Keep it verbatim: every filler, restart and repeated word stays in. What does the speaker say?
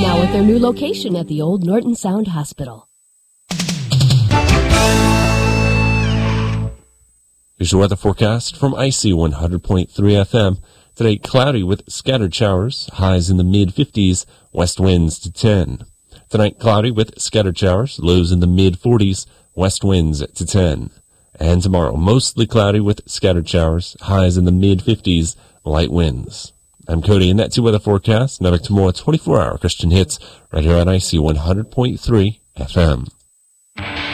Now at their new location at the Old Norton Sound Hospital. Here's your weather forecast from I C one hundred point three F M. Today, cloudy with scattered showers, highs in the mid fifties, west winds to ten. Tonight, cloudy with scattered showers, lows in the mid forties, west winds to ten. And tomorrow, mostly cloudy with scattered showers, highs in the mid fifties, light winds. I'm Cody, and that's your weather forecast. Now back to more twenty-four hour Christian hits right here on I C one hundred point three F M.